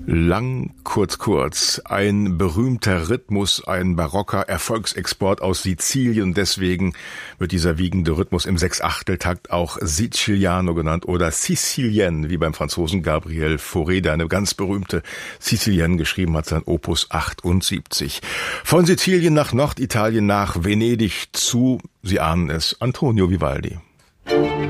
Lang, kurz. Ein berühmter Rhythmus, ein barocker Erfolgsexport aus Sizilien. Deswegen wird dieser wiegende Rhythmus im Sechsachteltakt auch Siciliano genannt oder Sicilienne, wie beim Franzosen Gabriel Fauré, der eine ganz berühmte Sicilienne geschrieben hat, sein Opus 78. Von Sizilien nach Norditalien, nach Venedig zu, Sie ahnen es, Antonio Vivaldi.